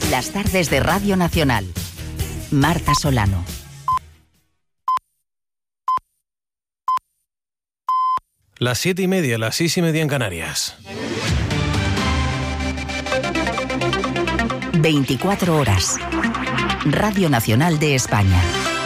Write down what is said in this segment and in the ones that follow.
Las tardes de Radio Nacional. Marta Solano. Las 7:30, las 6:30 en Canarias. 24 horas. Radio Nacional de España.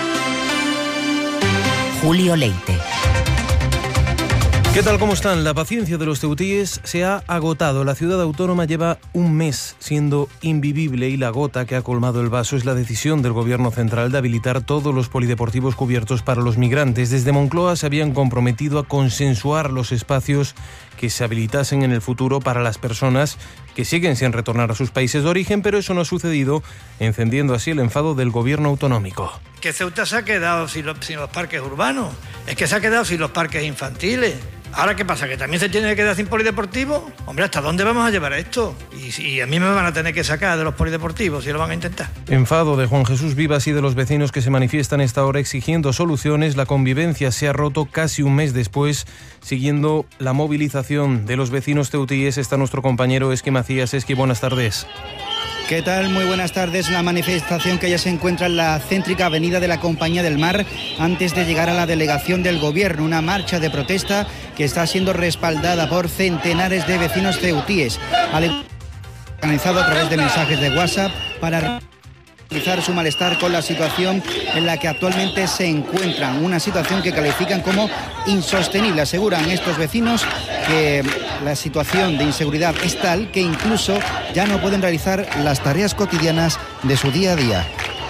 Julio Leite. ¿Qué tal? ¿Cómo están? La paciencia de los ceutíes se ha agotado. La ciudad autónoma lleva un mes siendo invivible y la gota que ha colmado el vaso es la decisión del Gobierno central de habilitar todos los polideportivos cubiertos para los migrantes. Desde Moncloa se habían comprometido a consensuar los espacios que se habilitasen en el futuro para las personas que siguen sin retornar a sus países de origen, pero eso no ha sucedido, encendiendo así el enfado del Gobierno autonómico. Que Ceuta se ha quedado sin los parques urbanos, es que se ha quedado sin los parques infantiles. ¿Ahora qué pasa? ¿Que también se tiene que quedar sin polideportivo? Hombre, ¿hasta dónde vamos a llevar esto? Y a mí me van a tener que sacar de los polideportivos si lo van a intentar. Enfado de Juan Jesús Vivas y de los vecinos que se manifiestan a esta hora exigiendo soluciones. La convivencia se ha roto casi un mes después. Siguiendo la movilización de los vecinos ceutíes está nuestro compañero Esqui Macías. Esqui, buenas tardes. ¿Qué tal? Muy buenas tardes. La manifestación que ya se encuentra en la céntrica avenida de la Compañía del Mar antes de llegar a la delegación del Gobierno. Una marcha de protesta que está siendo respaldada por centenares de vecinos ceutíes. Organizado a través de mensajes de WhatsApp para realizar su malestar con la situación en la que actualmente se encuentran. Una situación que califican como insostenible. Aseguran estos vecinos que la situación de inseguridad es tal que incluso ya no pueden realizar las tareas cotidianas de su día a día.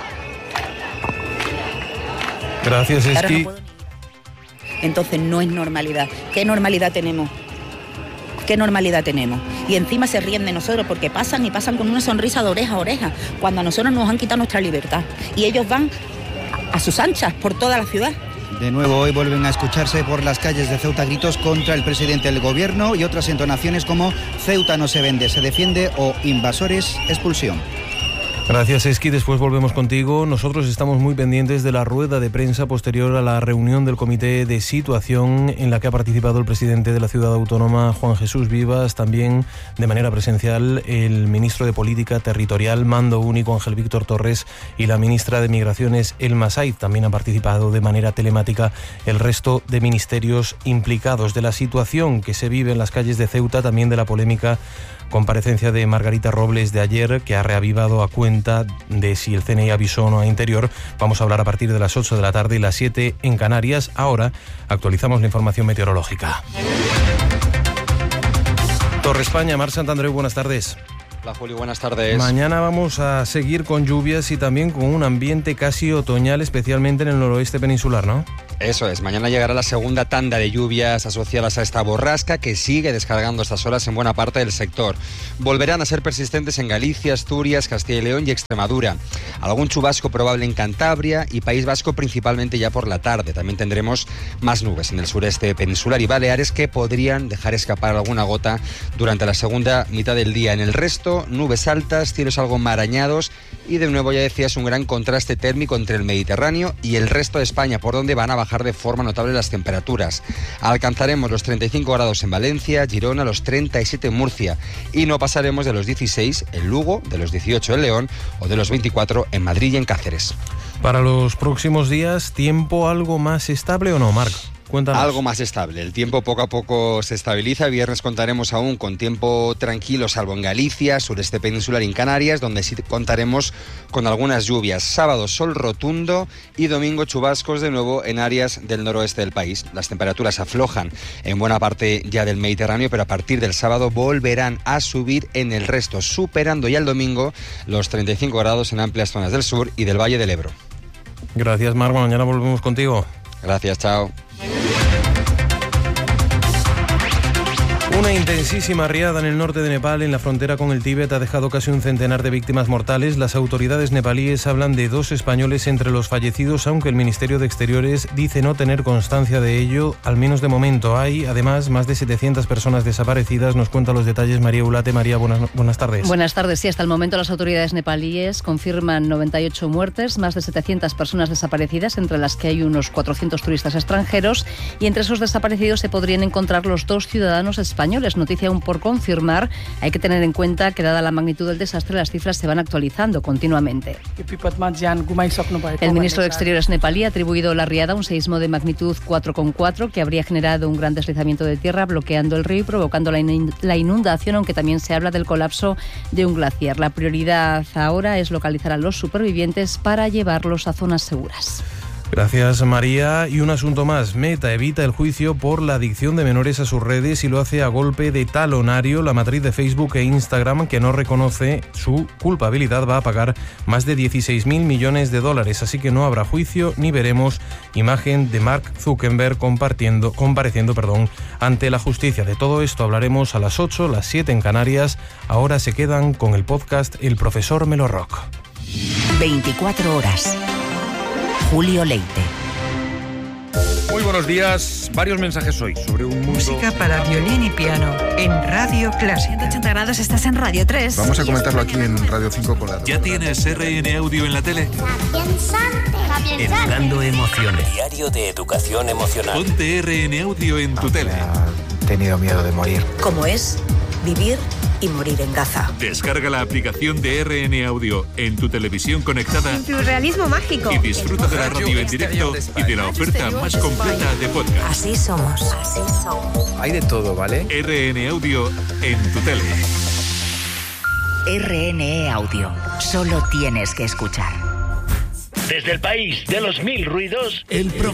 Gracias, Esqui. Entonces no es normalidad. ¿Qué normalidad tenemos? ¿Qué normalidad tenemos? Y encima se ríen de nosotros porque pasan con una sonrisa de oreja a oreja, cuando a nosotros nos han quitado nuestra libertad. Y ellos van a sus anchas por toda la ciudad. De nuevo hoy vuelven a escucharse por las calles de Ceuta gritos contra el presidente del Gobierno y otras entonaciones como Ceuta no se vende, se defiende o invasores, expulsión. Gracias, Esqui. Después volvemos contigo. Nosotros estamos muy pendientes de la rueda de prensa posterior a la reunión del Comité de Situación en la que ha participado el presidente de la ciudad autónoma, Juan Jesús Vivas, también de manera presencial el ministro de Política Territorial, Mando Único, Ángel Víctor Torres, y la ministra de Migraciones, Elma Saiz. También ha participado de manera telemática el resto de ministerios implicados. De la situación que se vive en las calles de Ceuta, también de la polémica comparecencia de Margarita Robles de ayer, que ha reavivado a cuenta de si el CNI avisó o no a Interior. Vamos a hablar a partir de las 8 de la tarde y las 7 en Canarias. Ahora actualizamos la información meteorológica. Torre España, Mar Santandreu, buenas tardes. Hola Julio, buenas tardes. Mañana vamos a seguir con lluvias y también con un ambiente casi otoñal, especialmente en el noroeste peninsular, ¿no? Eso es, mañana llegará la segunda tanda de lluvias asociadas a esta borrasca que sigue descargando estas horas en buena parte del sector. Volverán a ser persistentes en Galicia, Asturias, Castilla y León y Extremadura. Algún chubasco probable en Cantabria y País Vasco principalmente ya por la tarde. También tendremos más nubes en el sureste peninsular y Baleares que podrían dejar escapar alguna gota durante la segunda mitad del día. En el resto, nubes altas, cielos algo enmarañados y de nuevo, ya decías, un gran contraste térmico entre el Mediterráneo y el resto de España, por donde van a bajar de forma notable las temperaturas. Alcanzaremos los 35 grados en Valencia, Girona, los 37 en Murcia y no pasaremos de los 16 en Lugo, de los 18 en León o de los 24 en Madrid y en Cáceres. Para los próximos días, ¿tiempo algo más estable o no, Marc? Cuéntanos. Algo más estable. El tiempo poco a poco se estabiliza. El viernes contaremos aún con tiempo tranquilo, salvo en Galicia, sureste peninsular y en Canarias, donde sí contaremos con algunas lluvias. Sábado, sol rotundo y domingo chubascos de nuevo en áreas del noroeste del país. Las temperaturas aflojan en buena parte ya del Mediterráneo, pero a partir del sábado volverán a subir en el resto, superando ya el domingo los 35 grados en amplias zonas del sur y del Valle del Ebro. Gracias, Marc. Mañana volvemos contigo. Gracias, chao. Una intensísima riada en el norte de Nepal, en la frontera con el Tíbet, ha dejado casi un centenar de víctimas mortales. Las autoridades nepalíes hablan de 2 españoles entre los fallecidos, aunque el Ministerio de Exteriores dice no tener constancia de ello, al menos de momento. Hay, además, más de 700 personas desaparecidas. Nos cuenta los detalles María Ulate. María, buenas tardes. Buenas tardes. Sí, hasta el momento las autoridades nepalíes confirman 98 muertes, más de 700 personas desaparecidas, entre las que hay unos 400 turistas extranjeros, y entre esos desaparecidos se podrían encontrar los 2 ciudadanos españoles españoles. Noticia aún por confirmar. Hay que tener en cuenta que, dada la magnitud del desastre, las cifras se van actualizando continuamente. El ministro de Exteriores nepalí ha atribuido la riada a un seísmo de magnitud 4,4 que habría generado un gran deslizamiento de tierra, bloqueando el río y provocando la inundación, aunque también se habla del colapso de un glaciar. La prioridad ahora es localizar a los supervivientes para llevarlos a zonas seguras. Gracias, María. Y un asunto más. Meta evita el juicio por la adicción de menores a sus redes y lo hace a golpe de talonario. La matriz de Facebook e Instagram, que no reconoce su culpabilidad, va a pagar más de 16.000 millones de dólares. Así que no habrá juicio ni veremos imagen de Mark Zuckerberg compareciendo ante la justicia. De todo esto hablaremos a las 8, las 7 en Canarias. Ahora se quedan con el podcast El Profesor Melorrock. 24 horas. Julio Leite. Muy buenos días. Varios mensajes hoy sobre un mundo... Música para violín y piano en Radio Clásica. 180 grados, estás en Radio 3. Vamos a comentarlo aquí en Radio 5 con la... ¿Ya tienes RN Audio en la tele? Educando emociones. Diario de educación emocional. Ponte RN Audio en tu tele. He tenido miedo de morir. ¿Cómo es vivir y morir en Gaza? Descarga la aplicación de RN Audio en tu televisión conectada. Surrealismo mágico. Y disfruta de la radio en directo y de la oferta más completa de podcast. Así somos. Hay de todo, ¿vale? RN Audio en tu tele. RNE Audio. Solo tienes que escuchar. Desde el país de los 1000 ruidos,